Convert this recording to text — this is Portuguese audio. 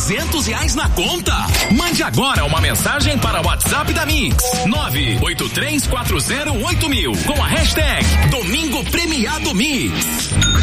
R$300 na conta. Mande agora uma mensagem para o WhatsApp da Mix 983408000 com a hashtag Domingo Premiado Mix.